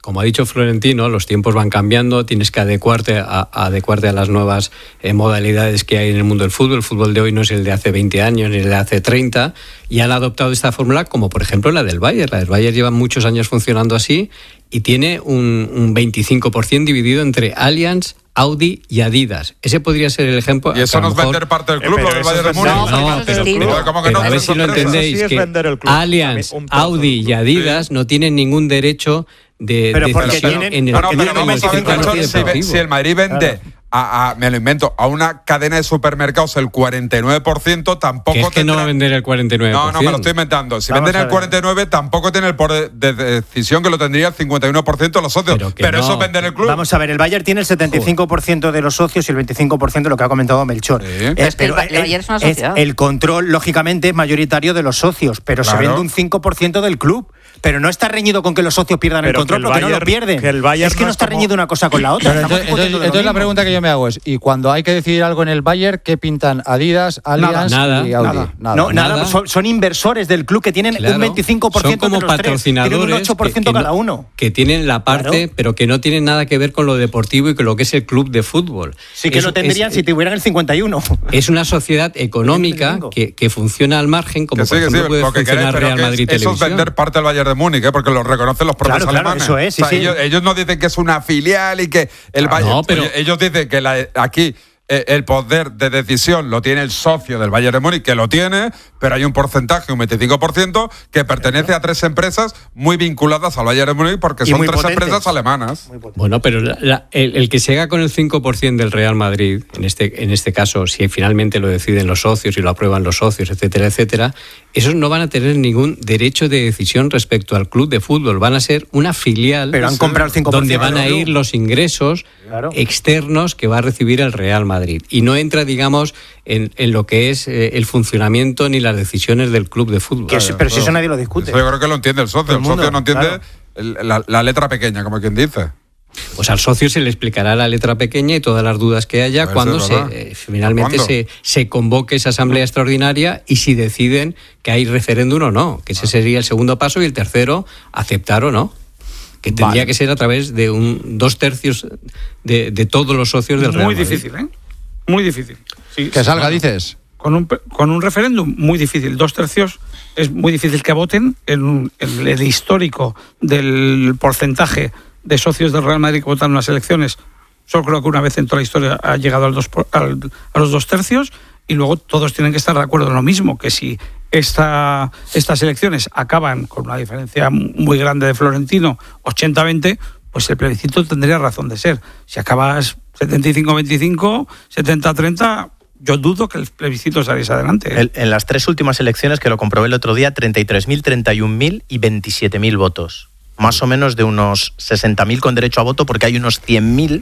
como ha dicho Florentino, los tiempos van cambiando, tienes que adecuarte a, a adecuarte a las nuevas eh, modalidades que hay en el mundo del fútbol. El fútbol de hoy no es el de hace veinte años ni el de hace treinta, y han adoptado esta fórmula como por ejemplo la del Bayern. La del Bayern lleva muchos años funcionando así y tiene un, un veinticinco por ciento dividido entre Allianz, Audi y Adidas. Ese podría ser el ejemplo. Y eso no es vender parte del club, Eh, lo del Bayern de es Múnich. No, no, pero, pero, ¿Cómo que pero no? a ver si lo Eso entendéis, sí es que vender el club. Allianz, Un trozo Audi del y Adidas no tienen ningún derecho de Pero porque decisión tienen- en el No, no, porque pero tienen vamos a ver, veinticinco por Nacho, ciento. si, ve- si el Madrid vende, a, a- me lo invento, a una cadena de supermercados el cuarenta y nueve por ciento, tampoco que es que no tendrá- va a vender el cuarenta y nueve por No, ciento. no, me lo estoy inventando. Si Vamos venden a el ver. cuarenta y nueve por ciento, tampoco tiene el poder de decisión que lo tendría el cincuenta y uno por ciento de los socios. Pero Pero, que no. eso vende en el club. Vamos a ver, el Bayern tiene el setenta y cinco por ciento de los socios y el veinticinco por ciento de lo que ha comentado Melchor. Sí. Eh, Es que el pero, Ba- el eh, Bayern es una sociedad. el control, lógicamente, es mayoritario de los socios, pero Claro. se vende un cinco por ciento del club. Pero no está reñido con que los socios pierdan el Pero control, que el porque no lo Bayern- pierden. que el Bayern es que no no es está como- reñido una cosa con la otra. Pero Estamos entonces, discutiendo entonces- de lo entonces la mismo. pregunta que yo me hago es, ¿y cuando hay que decidir algo en el Bayern, qué pintan Adidas, Allianz Nada, y Audi? nada. No, nada, Nada. son, son inversores del club que tienen Claro. un veinticinco por ciento Son como de los tres, patrocinadores tienen un ocho por ciento que- que cada no- uno. que tienen la parte, Claro. pero que no tienen nada que ver con lo deportivo y con lo que es el club de fútbol. Sí que Es- lo tendrían es- si tuvieran el cincuenta y uno. Es una sociedad económica que, que funciona al margen, como Que sí, por que ejemplo sí, puede lo que funcionar queréis, pero Real que Madrid eso es Televisión. vender parte del Bayern de Múnich, ¿eh? Porque lo reconocen los propios Claro, claro, alemanes. eso es, sí, O sea, sí. Ellos, ellos no dicen que es una filial y que el Ah, Bayern. no, pero- Oye, ellos dicen que la- aquí eh, el poder de decisión lo tiene el socio del Bayern de Múnich, que lo tiene, pero hay un porcentaje, un veinticinco por ciento, que pertenece a tres empresas muy vinculadas al Bayern de Múnich porque Y son muy tres potentes. empresas alemanas. Bueno, pero la- la- el, el que se haga con el cinco por ciento del Real Madrid, en este, en este caso, si finalmente lo deciden los socios y lo aprueban los socios, etcétera, etcétera, esos no van a tener ningún derecho de decisión respecto al club de fútbol. Van a ser una filial Pero han comprado el cinco por ciento donde van a del ir club. los ingresos Claro. externos que va a recibir el Real Madrid. Y no entra, digamos, en, en lo que es eh, el funcionamiento ni las decisiones del club de fútbol. Que eso- pero si eso nadie lo discute. Eso yo creo que lo entiende el socio. Todo El, el mundo, socio no entiende claro. el- la, la letra pequeña, como quien dice. Pues al socio se le explicará la letra pequeña y todas las dudas que haya Puede cuando ser, se, ¿verdad? eh, finalmente ¿Cuándo? se, se convoque esa asamblea extraordinaria y si deciden que hay referéndum o no, que ese sería el segundo paso, y el tercero, aceptar o no. Que tendría Vale. que ser a través de un dos tercios de, de todos los socios del Real Muy Madrid. difícil, ¿eh? Muy difícil. Sí, Que sí, salga, bueno. dices. Con un, con un referéndum muy difícil, dos tercios, es muy difícil que voten. En, en el histórico del porcentaje de socios del Real Madrid que votan en las elecciones, solo creo que una vez en toda la historia ha llegado al dos por- al- a los dos tercios, y luego todos tienen que estar de acuerdo en lo mismo, que si esta, estas elecciones acaban con una diferencia muy grande de Florentino, ochenta a veinte, pues el plebiscito tendría razón de ser. Si acabas setenta y cinco a veinticinco, setenta a treinta, yo dudo que el plebiscito saliese adelante. El- en las tres últimas elecciones, que lo comprobé el otro día, treinta y tres mil, treinta y un mil y veintisiete mil votos. Más o menos de unos sesenta mil con derecho a voto, porque hay unos cien mil,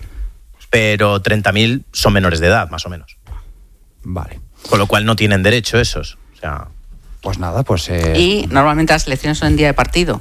pero treinta mil son menores de edad, más o menos. Vale. Con lo cual no tienen derecho esos. O sea, Pues nada, pues... eh, Y normalmente las elecciones son en día de partido.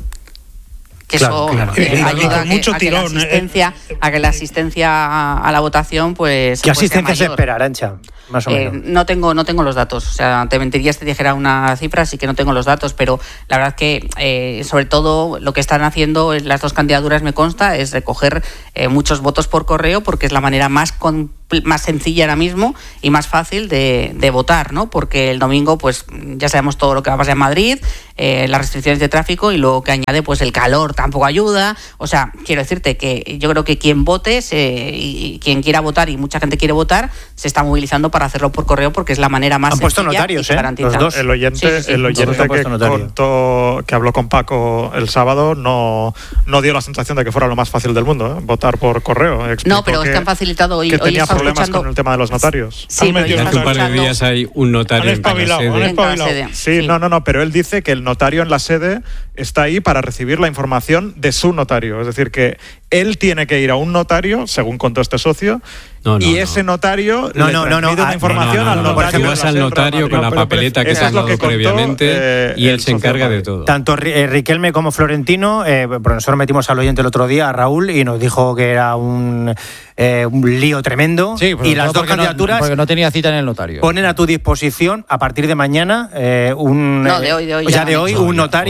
Que Claro, eso claro. eh, Y con ayuda a que, mucho a que la tirón, eh. asistencia, a que la asistencia a, a la votación, pues. ¿Qué pues sea asistencia se mayor. espera, Arancha? Más o Eh, menos. no tengo no tengo los datos, o sea, te mentiría si te dijera una cifra, así que no tengo los datos, pero la verdad que eh, sobre todo lo que están haciendo en las dos candidaturas, me consta, es recoger eh, muchos votos por correo, porque es la manera más con, más sencilla ahora mismo y más fácil de, de votar, ¿no? Porque el domingo, pues ya sabemos todo lo que va a pasar en Madrid, eh, las restricciones de tráfico y luego que añade, pues el calor tampoco ayuda. O sea, quiero decirte que yo creo que quien vote se, y quien quiera votar, y mucha gente quiere votar, se está movilizando para hacerlo por correo, porque es la manera más Han puesto sencilla notarios, y que ¿eh? garantiza. Los dos. El oyente, Sí, sí, sí. el Todos oyente han puesto que, notario. contó, que habló con Paco el sábado no, no dio la sensación de que fuera lo más fácil del mundo, ¿eh? Votar por correo. Explicó No, pero es que han facilitado hoy. que hoy tenía estaba problemas escuchando- con el tema de los notarios. Sí, Han pero yo metido Y hace estaba un par de escuchando- días hay un notario Han en cada espabilado, sede. han en cada espabilado. sede. Sí, no, no, no, pero él dice que el notario en la sede está ahí para recibir la información de su notario. Es decir, que él tiene que ir a un notario, según contó este socio, No, no, y no. ese notario No, le no, no, transmite no, una ah, información No, no, no, al no, notario. porque de vas la al sede del notario Real con la Madrid. papeleta que Eso te es han lo dado que contó, previamente eh, y él el se socio encarga de Madrid. todo. Tanto Ri- eh, Riquelme como Florentino, eh, porque nosotros metimos al oyente el otro día, a Raúl, y nos dijo que era un, eh, un lío tremendo. Sí, pero y las no, dos porque no- candidaturas porque no tenía cita en el notario. ponen a tu disposición a partir de mañana eh, un. No, eh, de hoy, de hoy, Ya, ya de han hoy, dicho. un notario. Hoy es en- Llegó a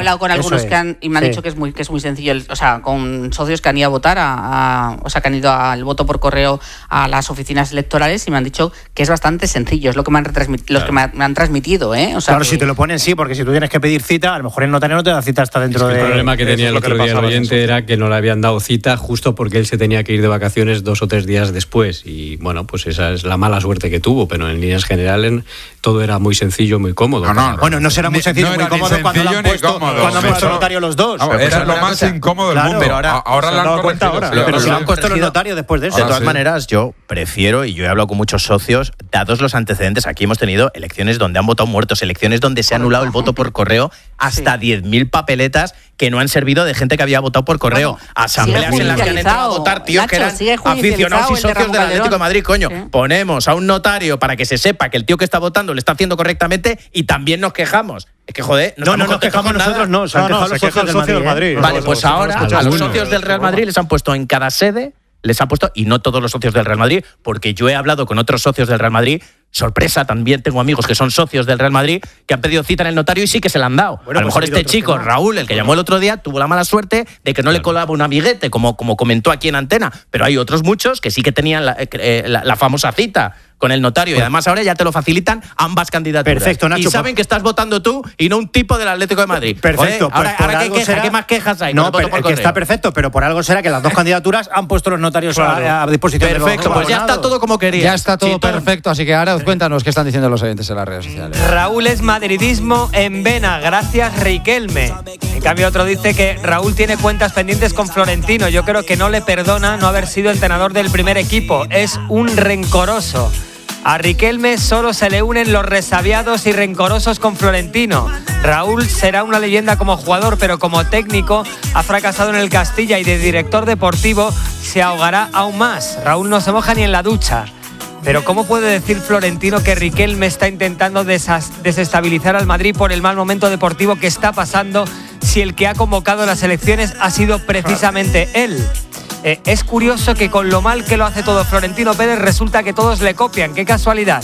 hablado con algunos es. que han y me han Sí. dicho que es muy que es muy sencillo, el- o sea, con socios que han ido a votar, a, a- o sea, que han ido al voto por correo a las oficinas electorales y me han dicho que es bastante sencillo, es lo que me han retransmitido, los que me han, me han transmitido, ¿eh? O sea, Claro, que- si te lo ponen, sí, porque si tú tienes que pedir cita, a lo mejor el notario no te da cita hasta dentro El de... problema que Eso tenía es el lo que otro le día el pasaba a oyente Jesús. era que no le habían dado cita justo porque él se tenía que ir de vacaciones dos o tres días después. Y bueno, pues esa es la mala suerte que tuvo, pero en líneas generales todo era muy sencillo, muy cómodo. Bueno, no será muy Ni- sencillo, no muy era ni cómodo cuando lo han sencillo ni puesto, cómodo. cuando han Sí, puesto claro. notario los dos. Vamos, Pero era pues lo una más cosa. incómodo del Claro. mundo. Pero ahora- A- ahora se lo han han dado cuenta corregido, ahora. sí, Pero si lo sí. han puesto los notarios después de eso. De Ahora todas sí. maneras, yo prefiero, y yo he hablado con muchos socios, dados los antecedentes, aquí hemos tenido elecciones donde han votado muertos, elecciones donde se ha anulado el voto por correo, hasta diez mil papeletas que no han servido de gente que había votado por correo. Bueno, Asambleas sigue en las que han entrado a judicializado, votar tíos que Nacho, eran sigue judicializado aficionados y el de socios Ramón del Atlético de Calderón. Madrid. Coño, Sí. ponemos a un notario para que se sepa que el tío que está votando lo está haciendo correctamente y también nos quejamos. Es que, joder, no, No, no estamos nos contentos quejamos con nada. nosotros, no, se han No, no, quejado se los queja socios el del socio del Madrid. ¿eh? Madrid. Vale, Los- pues los- ahora los- a los algunos. socios del Real Madrid les han puesto en cada sede, les han puesto, y no todos los socios del Real Madrid, porque yo he hablado con otros socios del Real Madrid, sorpresa, también tengo amigos que son socios del Real Madrid, que han pedido cita en el notario y sí que se la han dado. Bueno, a lo pues mejor ha habido este otros chico, que no. Raúl, el que llamó el otro día, tuvo la mala suerte de que no le colaba un amiguete, como, como comentó aquí en Antena, pero hay otros muchos que sí que tenían la, eh, la- la famosa cita con el notario y además ahora ya te lo facilitan ambas candidaturas. Perfecto, Nacho, Y saben por- que estás votando tú y no un tipo del Atlético de Madrid. Perfecto, Joder, ahora, pues por ahora ¿qué, algo queja? será- ¿Qué más quejas hay? con No, el voto pero por el que correo? está perfecto, pero por algo será que las dos candidaturas han puesto los notarios a, a disposición de los Perfecto, pues ya está abonados. todo como quería. Ya está todo Chitón. perfecto, así que ahora cuéntanos qué están diciendo los oyentes en las redes sociales. Raúl es madridismo en vena, gracias Riquelme. En cambio otro dice que Raúl tiene cuentas pendientes con Florentino. Yo creo que no le perdona no haber sido entrenador del primer equipo. Es un rencoroso. A Riquelme solo se le unen los resabiados y rencorosos con Florentino. Raúl será una leyenda como jugador, pero como técnico ha fracasado en el Castilla y de director deportivo se ahogará aún más. Raúl no se moja ni en la ducha. Pero ¿cómo puede decir Florentino que Riquelme está intentando desas- desestabilizar al Madrid por el mal momento deportivo que está pasando si el que ha convocado las elecciones ha sido precisamente él? Eh, es curioso que con lo mal que lo hace todo Florentino Pérez resulta que todos le copian. ¡Qué casualidad!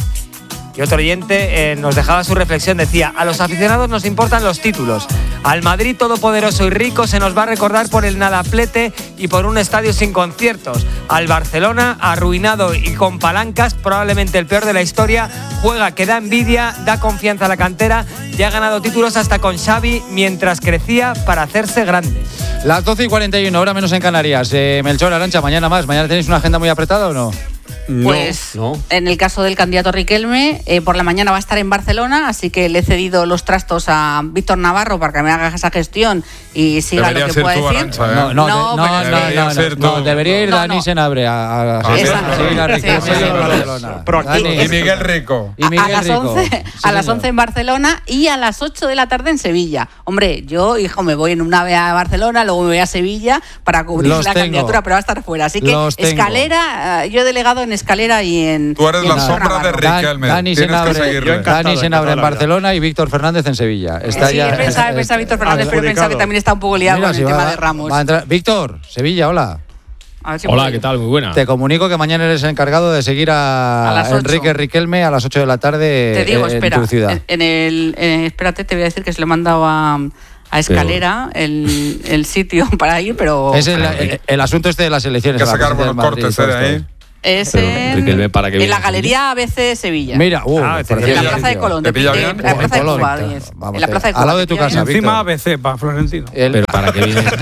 Y otro oyente eh, nos dejaba su reflexión, decía: a los aficionados nos importan los títulos. Al Madrid todopoderoso y rico se nos va a recordar por el nadaplete y por un estadio sin conciertos. Al Barcelona, arruinado y con palancas, probablemente el peor de la historia, juega que da envidia, da confianza a la cantera, ya ha ganado títulos hasta con Xavi mientras crecía para hacerse grande. Las doce y cuarenta y uno, hora menos en Canarias. Eh, Melchor, Arantxa, mañana más. ¿Mañana tenéis una agenda muy apretada o no? Pues no. en el caso del candidato Riquelme, eh, por la mañana va a estar en Barcelona, así que le he cedido los trastos a Víctor Navarro para que me haga esa gestión y siga Debería lo que ser pueda tú, decir. Arantxa, ¿eh? No, no, No, de- no, pero no, es que- no, Debería no, ser no, tú. debería ir No, Dani no. Senabre a, a, a, Ah, sí, Exacto. seguir a Riquelme Sí, en sí, sí. Barcelona. Proactivo. Dani, Y Miguel Rico. y Miguel a las Rico. once, Sí, a las señor. once en Barcelona y a las ocho de la tarde en Sevilla. Hombre, yo, hijo, me voy en un ave a Barcelona, luego me voy a Sevilla para cubrir Los la tengo. candidatura, pero va a estar fuera. Así que Los tengo. Escalera, eh, yo he delegado en Escalera y en. Tú eres y en la Víctor sombra de Navarro. Dan- Riquelme. Dani Tienes que Senabre, seguirle. encantado, Dani Senabre en encantado la vida. Barcelona y Víctor Fernández en Sevilla. Está Sí, ya, he pensado, he es- pensado Víctor Fernández, pero he pensado que adjudicado. también está un poco liado Mira, con si el va- tema de Ramos. va a entrar- Víctor, Sevilla, hola. A ver si Hola, puedo. ¿qué tal? Muy buena. Te comunico que mañana eres el encargado de seguir a, A las ocho. Enrique Riquelme a las ocho de la tarde Te digo, en espera. tu ciudad. En, en el, eh, espérate, te voy a decir que se lo he mandado a, a Escalera el, el sitio para ir, pero. Es el, el- el asunto este de las elecciones. Hay que de la sacar presidencia buenos del Madrid, cortes, ¿eh? todo de esto. ahí. Es Pero, en, Riquelme, ¿para qué en viene la a Galería A B C Sevilla. Mira, uh, Ah, por en en la aquí. Plaza de Colón. ¿Te pilla de- bien? de la Plaza de Colón, Cuba. claro. diez. Vamos, En la Plaza de al Cuba. lado de ¿te tu pilla casa, bien? Encima A B C para Florentino. El- Pero ¿para qué viene?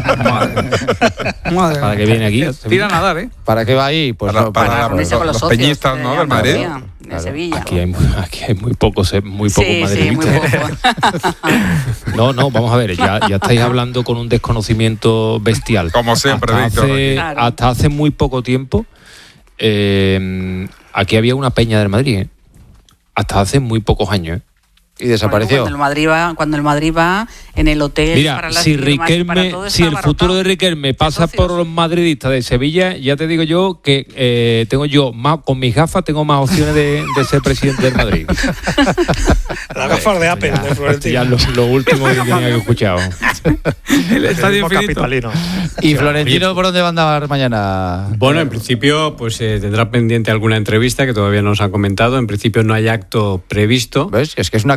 Madre ¿Para mía. qué viene aquí? Tira a nadar, ¿eh? ¿Para qué va ahí? Pues Para- no, para para- la- Reunirse con los los socios peñistas, de ¿no? la del Madrid. Andalucía, De Claro. Sevilla. Aquí hay, aquí hay muy pocos, eh, muy pocos Sí, sí, muy madridistas. poco. No, no, vamos a ver, ya, ya estáis hablando con un desconocimiento bestial. Como siempre, hasta Víctor, Hace, Claro. hasta hace muy poco tiempo, eh, aquí había una peña del Madrid, ¿eh? Hasta hace muy pocos años, ¿eh? Y desapareció. Cuando el Madrid va, cuando el Madrid va en el hotel Mira, para las si firmas y para Riquelme, todo, si está el futuro de abarrotado. Riquelme pasa socios. por los madridistas de Sevilla, ya te digo yo que eh, tengo yo más, con mis gafas tengo más opciones de, de ser presidente del Madrid. Las gafas de Apple, de Florentino. Ya lo, lo último que tenía que escuchar. El estadio Periodismo infinito. capitalino. ¿Y Florentino por dónde va a andar mañana? Bueno, en principio, pues eh, tendrá pendiente alguna entrevista que todavía no nos han comentado. En principio no hay acto previsto. ¿Ves? Es que es una Eh,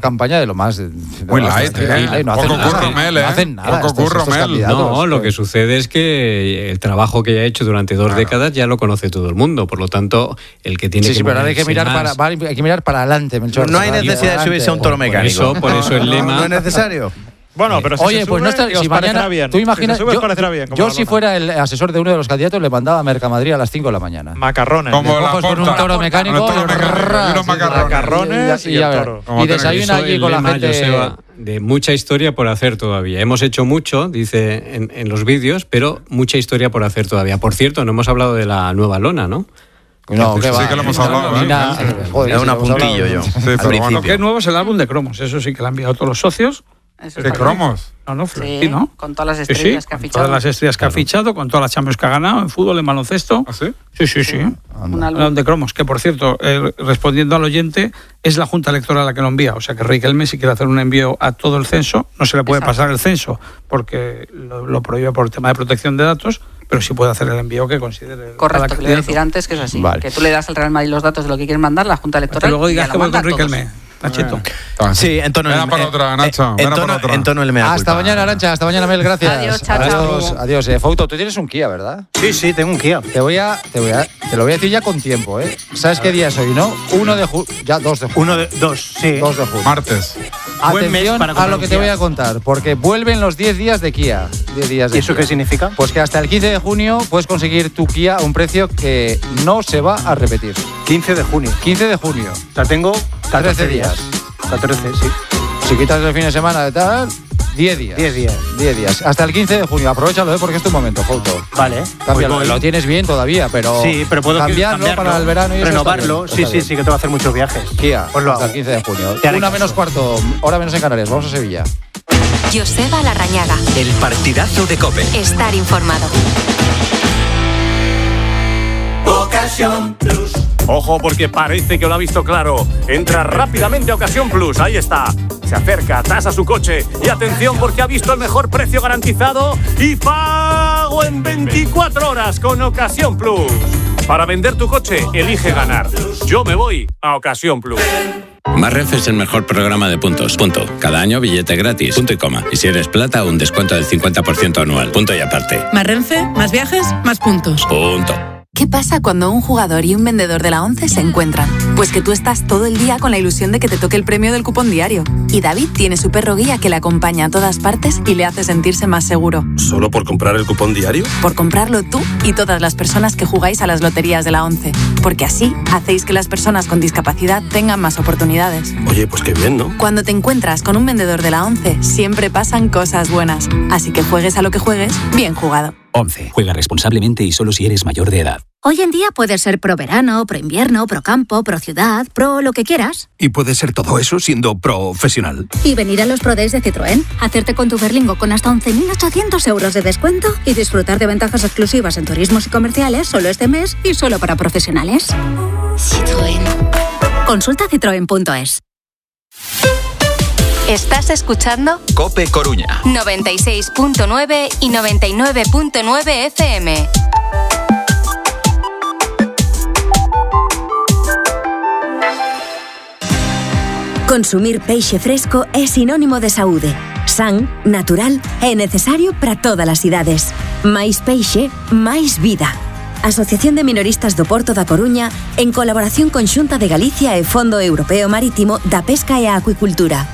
campaña de lo más... Muy light, ¿eh? No hacen Poco nada. curro, Mel, ¿eh? No hacen nada. Poco estos- curro, estos Mel. candidatos. No, lo que sucede es que el trabajo que ya ha hecho durante dos décadas ya lo conoce todo el mundo. Por lo tanto, el que tiene Sí, que sí, pero ahora hay que moverse mirar más- para, para- hay que mirar para adelante, Melchor. No hay Para necesidad de adelante. subirse a un toro Por mecánico. eso, por eso el lema... No es necesario. Bueno, pero si Oye, se pues sube, no está. os Si parecerá mañana, bien. tú imaginas. Si se sube, yo os parecerá bien. como yo la si lona. fuera el asesor de uno de los candidatos, le mandaba a Mercamadrid a las cinco de la mañana. Macarrones. Como Le la coges con un porta. toro mecánico Con el toro y mecánico, ras, y los sí, macarrones. Macarrones y, y ya el ves. toro. Como Y tiene que desayuna Eso, allí el con la lema, gente. Joseba, de mucha historia por hacer todavía. Hemos hecho mucho, dice en, en los vídeos, pero mucha historia por hacer todavía. Por cierto, no hemos hablado de la nueva lona, ¿no? No, Sí, qué sí va. que lo hemos hablado, ¿eh? Mira, joder, Era sí un lo hemos apuntillo hablado. yo. Sí, al pero bueno. Lo que principio. es nuevo es el álbum de cromos. Eso sí que lo han enviado todos los socios. Eso ¿Qué está bien. cromos? No, no, Sí, Florentino. con todas las Sí, sí, estrellas que ha con fichado. todas las estrellas que ha fichado, con todas las Champions que ha ganado en fútbol, en baloncesto. ¿Ah, sí? Sí, sí, sí. Un El álbum. álbum de cromos, que por cierto, eh, respondiendo al oyente, es la Junta Electoral la que lo envía. O sea que Riquelme, si quiere hacer un envío a todo el censo, no se le puede Exacto. pasar el censo porque lo, lo prohíbe por tema de protección de datos, pero sí puede hacer el envío que considere. Correcto, cada que le voy a candidato. decir antes que es así. Vale. Que tú le das al Real Madrid los datos de lo que quieres mandar, la Junta Que Electoral. luego digas ya que lo voy manda con a todos. Riquelme. Nachito. Sí, en tono Ven a el- por eh, otra, eh, Nacho, En ven a por tono, otra. en tono el mea Hasta culpa. mañana, Arancha. Hasta mañana, Mel. Gracias. Adiós, chao, chao. Adiós, adiós. Eh, Fouto, tú tienes un Kia, ¿verdad? Sí, sí, tengo un Kia. Te voy a, te voy a, te lo voy a decir ya con tiempo, ¿eh? ¿Sabes qué día es hoy, no? Uno de julio, ya dos de julio. Uno de dos, sí. Dos de julio. Martes. Buen mes Atención para a comprar lo un que te Kia. voy a contar, porque vuelven los diez días de Kia. diez días de ¿Y eso Kia. qué significa? Pues que hasta el quince de junio puedes conseguir tu Kia a un precio que no se va a repetir. quince de junio. quince de junio. O sea, tengo catorce trece días. catorce, sí. Si quitas el fin de semana de tal, diez días. diez días. diez días. Hasta el quince de junio. Aprovechalo, ¿eh? Porque es tu momento, Fouto. Vale. Cámbialo. Pues voy. Lo tienes bien todavía, pero. Sí, pero puedo cambiarlo, cambiarlo, para el verano y eso renovarlo. está Sí, bien, sí, está sí, que tengo que hacer muchos viajes. bien. Kia, Pues lo hasta el hago. quince de junio. Te haré Una caso. menos cuarto, hora menos en Canarias. Vamos a Sevilla. Joseba Larrañaga. El partidazo de COPE. Estar informado. Ocasión Plus. Ojo porque parece que lo ha visto claro. Entra rápidamente a Ocasión Plus, ahí está. Se acerca, tasa su coche y atención porque ha visto el mejor precio garantizado y pago en veinticuatro horas con Ocasión Plus. Para vender tu coche, elige ganar. Yo me voy a Ocasión Plus. Más Renfe es el mejor programa de puntos. Punto. Cada año billete gratis. Punto y coma. Y si eres plata, un descuento del cincuenta por ciento anual. Punto y aparte. Más Renfe, más viajes, más puntos. Punto. ¿Qué pasa cuando un jugador y un vendedor de la ONCE se encuentran? Pues que tú estás todo el día con la ilusión de que te toque el premio del cupón diario. Y David tiene su perro guía que le acompaña a todas partes y le hace sentirse más seguro. ¿Solo por comprar el cupón diario? Por comprarlo tú y todas las personas que jugáis a las loterías de la ONCE. Porque así hacéis que las personas con discapacidad tengan más oportunidades. Oye, pues qué bien, ¿no? Cuando te encuentras con un vendedor de la ONCE, siempre pasan cosas buenas. Así que juegues a lo que juegues, bien jugado. ONCE. Juega responsablemente y solo si eres mayor de edad. Hoy en día puedes ser pro verano, pro invierno, pro campo, pro ciudad, pro lo que quieras. Y puede ser todo eso siendo profesional. Y venir a los Pro Days de Citroën, hacerte con tu Berlingo con hasta once mil ochocientos euros de descuento y disfrutar de ventajas exclusivas en turismos y comerciales solo este mes y solo para profesionales. Citroën. Consulta citroen punto es. Estás escuchando COPE Coruña. noventa y seis punto nueve y noventa y nueve punto nueve F M. Consumir peixe fresco é sinónimo de saúde. San, natural e necesario para todas as idades. Máis peixe, máis vida. Asociación de Minoristas do Porto da Coruña, en colaboración con Xunta de Galicia e Fondo Europeo Marítimo da Pesca e a Acuicultura.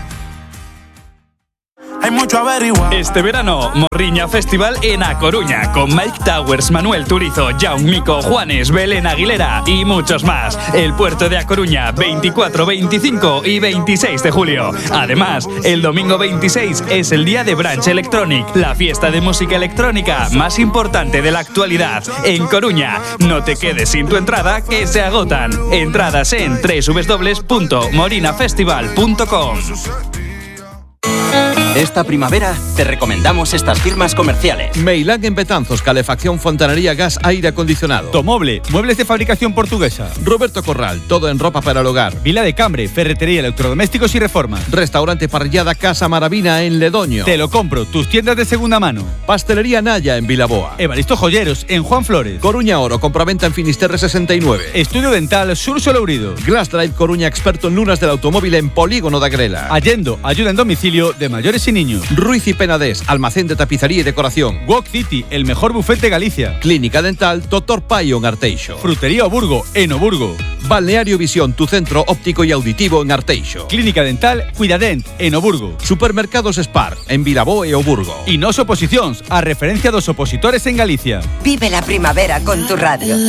Hay mucho averiguar. Este verano, Morriña Festival en A Coruña, con Mike Towers, Manuel Turizo, Jaume Mico, Juanes, Belén Aguilera y muchos más. El puerto de A Coruña, veinticuatro, veinticinco y veintiséis de julio. Además, el domingo veintiséis es el día de Branch Electronic, la fiesta de música electrónica más importante de la actualidad. En Coruña, no te quedes sin tu entrada, que se agotan. Entradas en doble u doble u doble u punto morinafestival punto com. Esta primavera te recomendamos estas firmas comerciales. Meilán en Betanzos, calefacción, fontanería, gas, aire acondicionado. Tomoble, muebles de fabricación portuguesa. Roberto Corral, todo en ropa para el hogar. Vila de Cambre, ferretería, electrodomésticos y reformas. Restaurante Parrillada Casa Maravina en Ledoño. Te lo compro, tus tiendas de segunda mano. Pastelería Naya en Vilaboa. Evaristo Joyeros en Juan Flores. Coruña Oro, compraventa en Finisterre sesenta y nueve. Estudio Dental Sur Solourido. Glass Drive Coruña, experto en lunas del automóvil en Polígono de Agrela. Allendo, ayuda en domicilio de mayores y niños. Ruiz y Penadés, almacén de tapicería y decoración. Walk City, el mejor buffet de Galicia. Clínica Dental Doctor Payo en Arteixo. Frutería Oburgo en Oburgo. Balneario Visión, tu centro óptico y auditivo en Arteixo. Clínica Dental Cuidadent en Oburgo. Supermercados Spar en Vilaboa e Oburgo. Y Nos Oposicións, a referencia dos opositores en Galicia. Vive la primavera con tu radio.